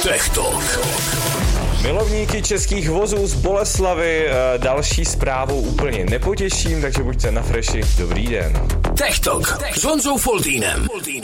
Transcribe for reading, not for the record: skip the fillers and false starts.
Tech Talk. Milovníky českých vozů z Boleslavy další zprávou úplně nepotěším, takže buďte na freši. Dobrý den. Tech Talk s Honzou Foltýnem.